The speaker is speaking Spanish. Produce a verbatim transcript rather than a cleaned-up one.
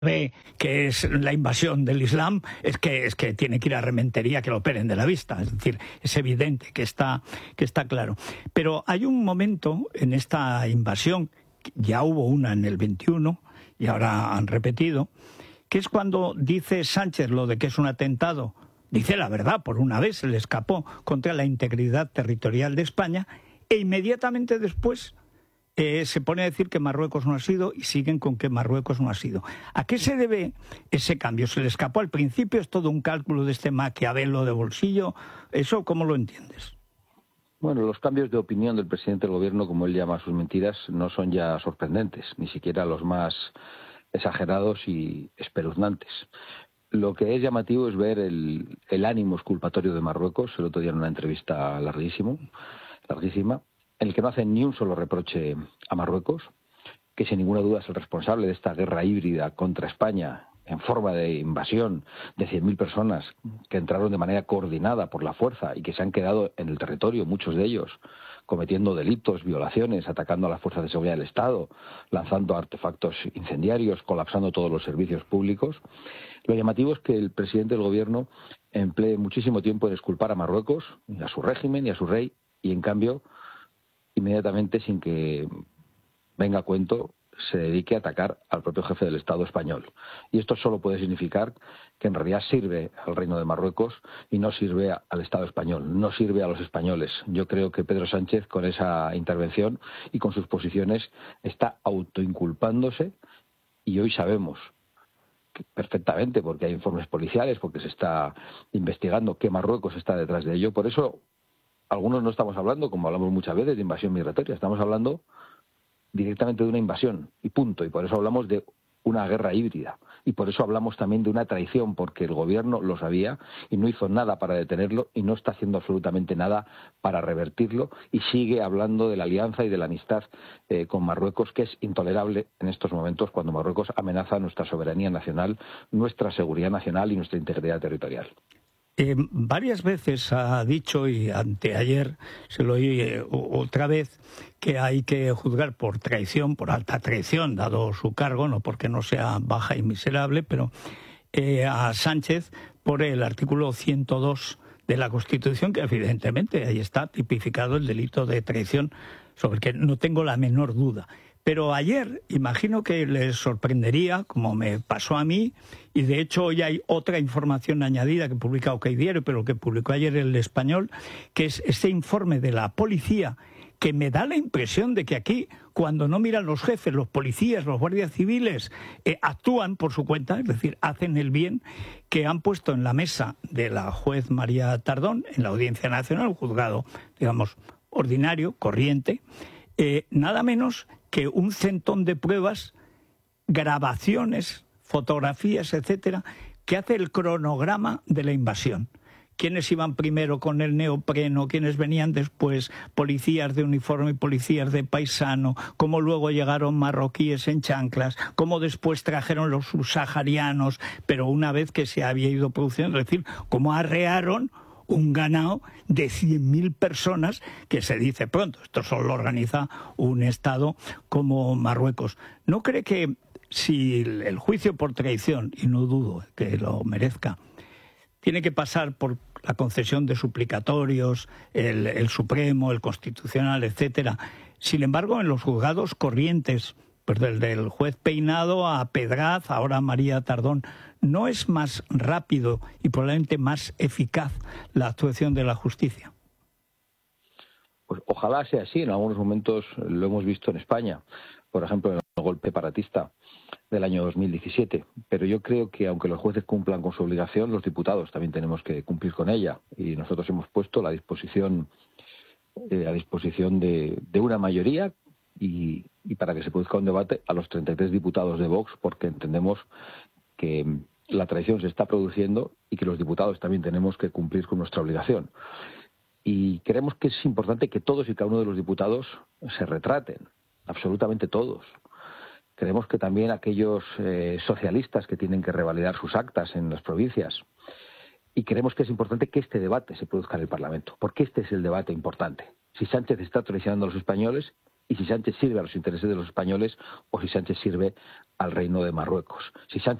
ve que es la invasión del Islam, es que es que tiene que ir a Rementería que lo operen de la vista. Es decir, es evidente que está, que está claro. Pero hay un momento en esta invasión, ya hubo una en el veintiuno y ahora han repetido, que es cuando dice Sánchez lo de que es un atentado, dice la verdad, por una vez se le escapó contra la integridad territorial de España, e inmediatamente después Eh, se pone a decir que Marruecos no ha sido y siguen con que Marruecos no ha sido. ¿A qué se debe ese cambio? ¿Se le escapó al principio? ¿Es todo un cálculo de este Maquiavelo de bolsillo? ¿Eso cómo lo entiendes? Bueno, los cambios de opinión del presidente del gobierno, como él llama sus mentiras, no son ya sorprendentes, ni siquiera los más exagerados y espeluznantes. Lo que es llamativo es ver el, el ánimo exculpatorio de Marruecos, el otro día en una entrevista larguísimo, larguísima, en el que no hacen ni un solo reproche a Marruecos, que sin ninguna duda es el responsable de esta guerra híbrida contra España en forma de invasión de cien mil personas que entraron de manera coordinada por la fuerza y que se han quedado en el territorio, muchos de ellos, cometiendo delitos, violaciones, atacando a las fuerzas de seguridad del Estado, lanzando artefactos incendiarios, colapsando todos los servicios públicos. Lo llamativo es que el presidente del gobierno emplee muchísimo tiempo en exculpar a Marruecos, y a su régimen y a su rey, y en cambio inmediatamente, sin que venga a cuento, se dedique a atacar al propio jefe del Estado español. Y esto solo puede significar que en realidad sirve al Reino de Marruecos y no sirve al Estado español, no sirve a los españoles. Yo creo que Pedro Sánchez, con esa intervención y con sus posiciones, está autoinculpándose, y hoy sabemos perfectamente, porque hay informes policiales, porque se está investigando, que Marruecos está detrás de ello. Por eso algunos no estamos hablando, como hablamos muchas veces, de invasión migratoria. Estamos hablando directamente de una invasión, y punto. Y por eso hablamos de una guerra híbrida. Y por eso hablamos también de una traición, porque el gobierno lo sabía y no hizo nada para detenerlo y no está haciendo absolutamente nada para revertirlo, y sigue hablando de la alianza y de la amistad eh, con Marruecos, que es intolerable en estos momentos cuando Marruecos amenaza nuestra soberanía nacional, nuestra seguridad nacional y nuestra integridad territorial. Eh, varias veces ha dicho, y anteayer se lo oí eh, otra vez, que hay que juzgar por traición, por alta traición, dado su cargo, no porque no sea baja y miserable, pero eh, a Sánchez por el artículo ciento dos de la Constitución, que evidentemente ahí está tipificado el delito de traición, sobre el que no tengo la menor duda. Pero ayer, imagino que les sorprendería, como me pasó a mí, y de hecho hoy hay otra información añadida que publica OK Diario, pero que publicó ayer El Español, que es este informe de la policía, que me da la impresión de que aquí, cuando no miran los jefes, los policías, los guardias civiles, eh, actúan por su cuenta, es decir, hacen el bien, que han puesto en la mesa de la juez María Tardón, en la Audiencia Nacional, un juzgado, digamos, ordinario, corriente, eh, nada menos que un centón de pruebas, grabaciones, fotografías, etcétera, que hace el cronograma de la invasión. Quiénes iban primero con el neopreno, quiénes venían después, policías de uniforme y policías de paisano, cómo luego llegaron marroquíes en chanclas, cómo después trajeron los subsaharianos, pero una vez que se había ido produciendo, es decir, cómo arrearon un ganado de cien mil personas, que se dice pronto, esto solo lo organiza un Estado como Marruecos. ¿No cree que si el juicio por traición, y no dudo que lo merezca, tiene que pasar por la concesión de suplicatorios, el, el Supremo, el Constitucional, etcétera? Sin embargo, en los juzgados corrientes, pues del, del juez Peinado a Pedraz, ahora María Tardón, ¿no es más rápido y probablemente más eficaz la actuación de la justicia? Pues ojalá sea así. En algunos momentos lo hemos visto en España, por ejemplo en el golpe separatista del año dos mil diecisiete. Pero yo creo que aunque los jueces cumplan con su obligación, los diputados también tenemos que cumplir con ella. Y nosotros hemos puesto la disposición, eh, a disposición de, de una mayoría y, y para que se produzca un debate a los treinta y tres diputados de Vox, porque entendemos que la traición se está produciendo y que los diputados también tenemos que cumplir con nuestra obligación. Y creemos que es importante que todos y cada uno de los diputados se retraten, absolutamente todos. Creemos que también aquellos eh, socialistas que tienen que revalidar sus actas en las provincias. Y creemos que es importante que este debate se produzca en el Parlamento, porque este es el debate importante. Si Sánchez está traicionando a los españoles, y si Sánchez sirve a los intereses de los españoles o si Sánchez sirve al Reino de Marruecos. Si Sánchez